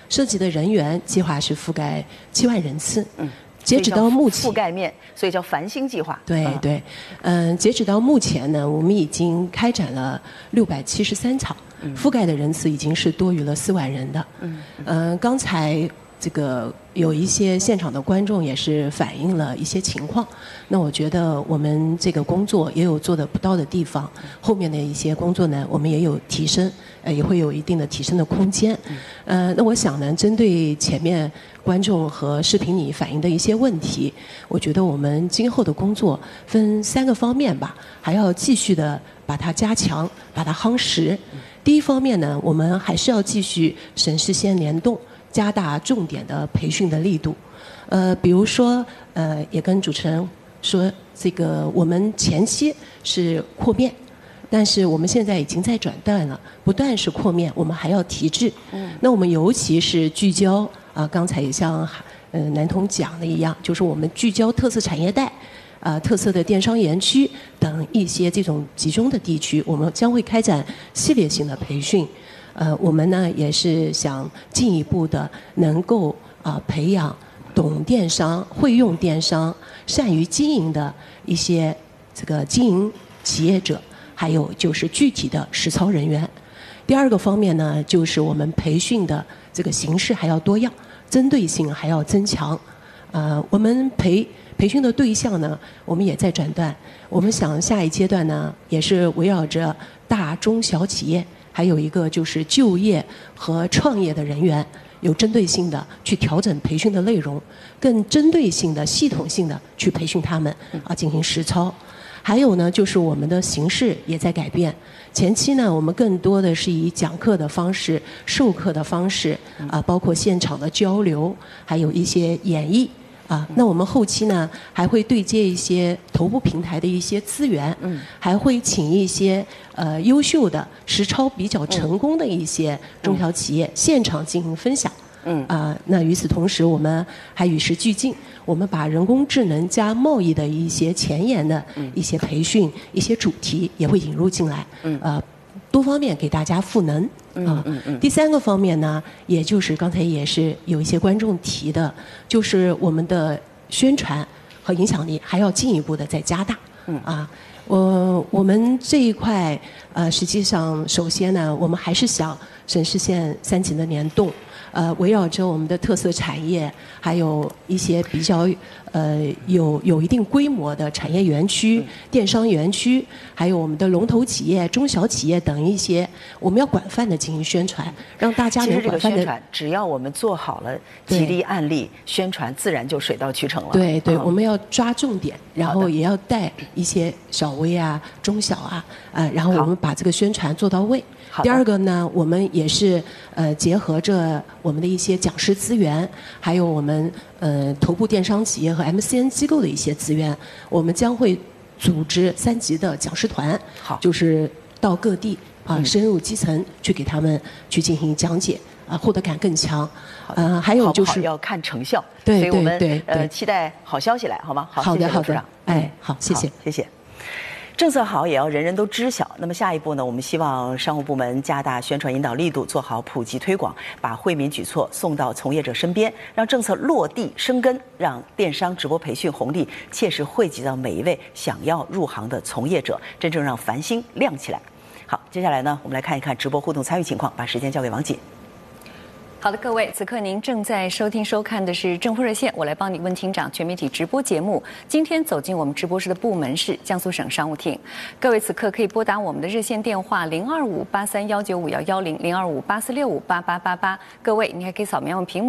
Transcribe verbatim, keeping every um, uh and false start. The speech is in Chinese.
涉及的人员计划是覆盖七万人次。 嗯。 截止到目前， 覆盖面，所以叫繁星计划。 对对，嗯、呃，截止到目前呢，我们已经开展了六百七十三场，嗯、覆盖的人次已经是多于了四万人的。嗯，嗯、呃，刚才这个有一些现场的观众也是反映了一些情况，那我觉得我们这个工作也有做得不到的地方，后面的一些工作呢，我们也有提升，呃，也会有一定的提升的空间。呃，那我想呢，针对前面观众和视频里反映的一些问题，我觉得我们今后的工作分三个方面吧，还要继续的把它加强，把它夯实。第一方面呢，我们还是要继续省市县联动，加大重点的培训的力度。呃，比如说，呃，也跟主持人说，这个我们前期是扩面，但是我们现在已经在转段了，不断是扩面，我们还要提质。嗯。那我们尤其是聚焦啊、呃，刚才也像呃南通讲的一样，就是我们聚焦特色产业带，啊、呃，特色的电商园区等一些这种集中的地区，我们将会开展系列性的培训。呃，我们呢也是想进一步的能够啊、呃、培养懂电商、会用电商、善于经营的一些这个经营企业者。还有就是具体的实操人员。第二个方面呢，就是我们培训的这个形式还要多样，针对性还要增强。呃，我们培培训的对象呢，我们也在转段。我们想下一阶段呢，也是围绕着大中小企业，还有一个就是就业和创业的人员，有针对性的去调整培训的内容，更针对性的、系统性的去培训他们啊，进行实操。还有呢，就是我们的形式也在改变。前期呢，我们更多的是以讲课的方式、授课的方式啊，包括现场的交流，还有一些演绎啊。那我们后期呢，还会对接一些头部平台的一些资源，嗯，还会请一些呃优秀的实操比较成功的一些中小企业现场进行分享。嗯啊、呃，那与此同时，我们还与时俱进，我们把人工智能加贸易的一些前沿的一些培训、嗯、一些主题也会引入进来，嗯，呃，多方面给大家赋能啊、嗯嗯嗯。第三个方面呢，也就是刚才也是有一些观众提的，就是我们的宣传和影响力还要进一步的再加大，嗯啊。我我们这一块呃，实际上首先呢，我们还是想省市县三级的联动。呃，围绕着我们的特色产业，还有一些比较呃有有一定规模的产业园区、电商园区，还有我们的龙头企业、中小企业等一些，我们要广泛的进行宣传，让大家能广泛的。 宣传，只要我们做好了激励案例宣传，自然就水到渠成了。 对对、嗯，我们要抓重点，然后也要带一些小微啊、中小啊，呃，然后我们把这个宣传做到位。第二个呢，我们也是呃结合着我们的一些讲师资源，还有我们呃头部电商企业和 M C N 机构的一些资源，我们将会组织三级的讲师团，好，就是到各地啊、呃、深入基层去给他们去进行讲解。啊，获得感更强。呃，还有就是好不好要看成效， 对所以我们对对呃期待好消息来，好吗？好， 好的好的，哎， 好， 谢谢谢谢。政策好也要人人都知晓。那么下一步呢？我们希望商务部门加大宣传引导力度，做好普及推广，把惠民举措送到从业者身边，让政策落地生根，让电商直播培训红利切实惠及到每一位想要入行的从业者，真正让繁星亮起来。好，接下来呢，我们来看一看直播互动参与情况，把时间交给王姐。 好的，各位，此刻您正在收听收看的是政府热线，我来帮你问厅长全媒体直播节目。今天走进我们直播室的部门是江苏省商务厅。各位此刻可以拨打我们的热线电话零二五八三幺九五幺幺零零二五八四六五八八八八。各位，你还可以扫描屏幕。